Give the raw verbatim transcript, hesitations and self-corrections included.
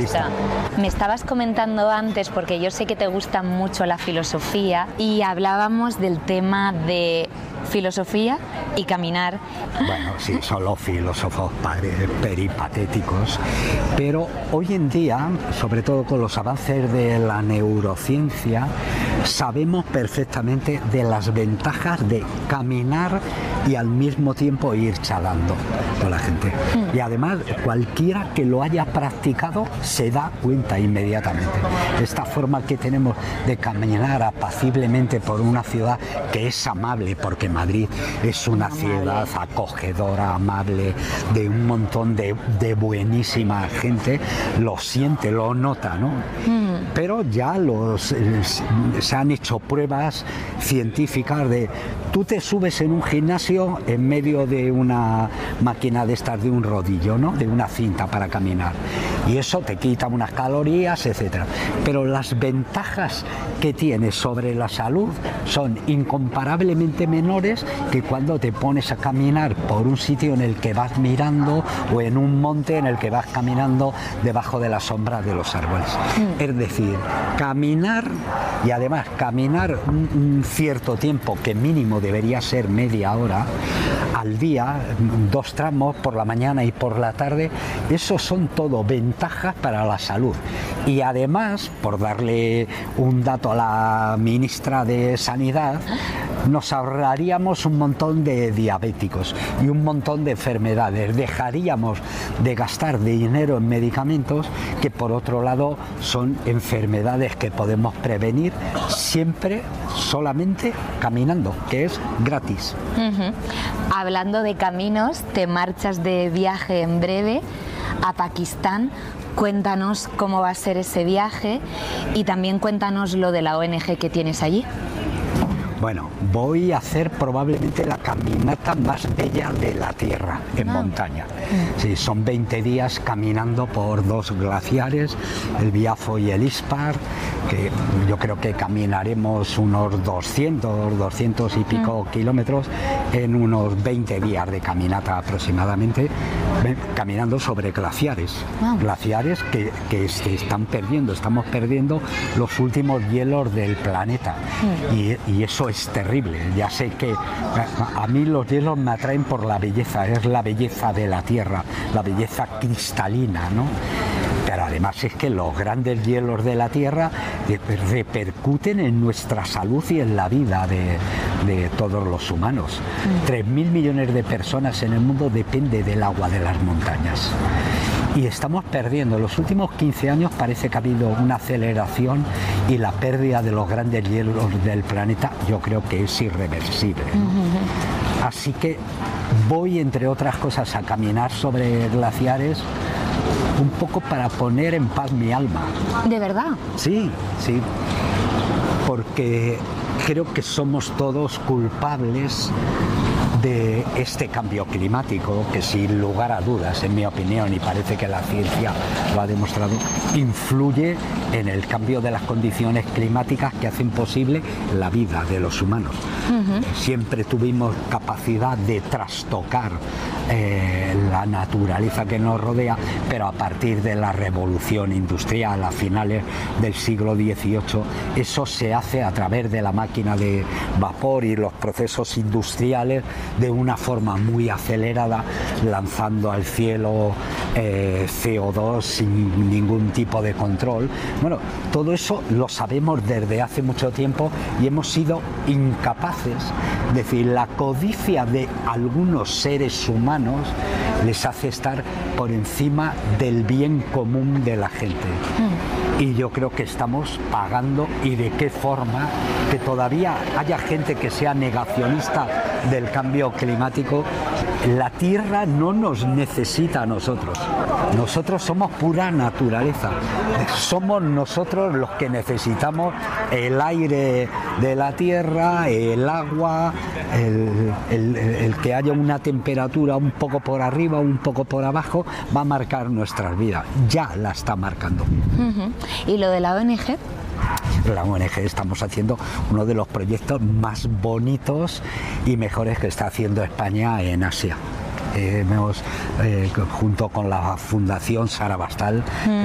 gusta. Me estabas comentando antes, porque yo sé que te gusta mucho la filosofía, y hablábamos del tema de filosofía y caminar. Bueno, sí, son los filósofos peripatéticos, pero hoy en día, sobre todo con los avances de la neurociencia, sabemos perfectamente de las ventajas de caminar y al mismo tiempo ir charlando con la gente. Mm. Y además, cualquiera que lo haya practicado se da cuenta inmediatamente. Esta forma que tenemos de caminar apaciblemente por una ciudad que es amable, porque Madrid es una ciudad acogedora, amable, de un montón de, de buenísima gente, lo siente, lo nota, ¿no? Mm. Pero ya los, eh, se han hecho pruebas científicas de tú te subes en un gimnasio en medio de una máquina de estas, de un rodillo, ¿no? De una cinta para caminar, y eso te quita unas calorías, etcétera. Pero las ventajas que tiene sobre la salud son incomparablemente menores que cuando te pones a caminar por un sitio en el que vas mirando, o en un monte en el que vas caminando debajo de la sombra de los árboles. Mm. Es decir, caminar, y además caminar un, un cierto tiempo, que mínimo debería ser media hora al día, dos tramos por la mañana y por la tarde, eso son todo ventajas para la salud. Y además, por darle un dato a la ministra de Sanidad, nos ahorraríamos un montón de diabéticos y un montón de enfermedades. Dejaríamos de gastar dinero en medicamentos, que por otro lado son enfermedades que podemos prevenir siempre solamente caminando, que es gratis. Uh-huh. Hablando de caminos, te marchas de viaje en breve a Pakistán. Cuéntanos cómo va a ser ese viaje y también cuéntanos lo de la O N G que tienes allí. Bueno, voy a hacer probablemente la caminata más bella de la Tierra en ah. montaña. Sí, son veinte días caminando por dos glaciares, el Biafo y el Ispar, que yo creo que caminaremos unos doscientos, doscientos y pico mm. kilómetros en unos veinte días de caminata aproximadamente, caminando sobre glaciares, ah. glaciares que, que se están perdiendo, estamos perdiendo los últimos hielos del planeta. Mm. Y, y eso es terrible. Ya sé que a, a mí los hielos me atraen por la belleza, es la belleza de la Tierra, la belleza cristalina, ¿no? Pero además es que los grandes hielos de la Tierra repercuten en nuestra salud y en la vida de, de todos los humanos. Tres mil millones de personas en el mundo dependen del agua de las montañas. Y estamos perdiendo. En los últimos quince años parece que ha habido una aceleración, y la pérdida de los grandes hielos del planeta yo creo que es irreversible, ¿no? Uh-huh. Así que voy, entre otras cosas, a caminar sobre glaciares un poco para poner en paz mi alma. ¿De verdad? Sí, sí. Porque creo que somos todos culpables de este cambio climático, que sin lugar a dudas, en mi opinión, y parece que la ciencia lo ha demostrado, influye en el cambio de las condiciones climáticas que hacen posible la vida de los humanos. Uh-huh. Siempre tuvimos capacidad de trastocar eh, la naturaleza que nos rodea, pero a partir de la revolución industrial a finales del siglo dieciocho, eso se hace a través de la máquina de vapor y los procesos industriales de una forma muy acelerada, lanzando al cielo eh, C O dos sin ningún tipo de control. Bueno, todo eso lo sabemos desde hace mucho tiempo y hemos sido incapaces. Es decir, la codicia de algunos seres humanos les hace estar por encima del bien común de la gente. Mm. Y yo creo que estamos pagando, y de qué forma, que todavía haya gente que sea negacionista del cambio climático. La Tierra no nos necesita a nosotros. Nosotros somos pura naturaleza. Somos nosotros los que necesitamos el aire de la Tierra, el agua, el, el, el que haya una temperatura un poco por arriba, un poco por abajo, va a marcar nuestras vidas. Ya la está marcando. Uh-huh. ¿Y lo de la O N G? La O N G estamos haciendo uno de los proyectos más bonitos y mejores que está haciendo España en Asia. Eh, hemos, eh, junto con la Fundación Sara Bastal, mm.